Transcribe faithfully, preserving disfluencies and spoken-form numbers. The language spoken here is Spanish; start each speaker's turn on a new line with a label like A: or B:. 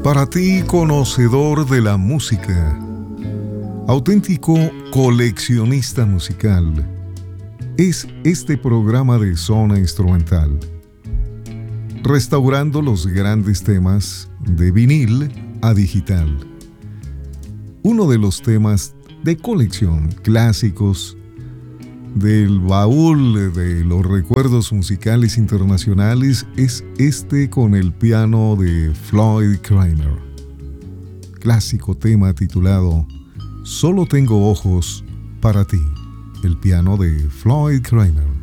A: Para ti, conocedor de la música, auténtico coleccionista musical, es este programa de Zona Instrumental, restaurando los grandes temas de vinil a digital. Uno de los temas de colección clásicos del baúl de los recuerdos musicales internacionales es este con el piano de Floyd Cramer. Clásico tema titulado Solo tengo ojos para ti, el piano de Floyd Cramer.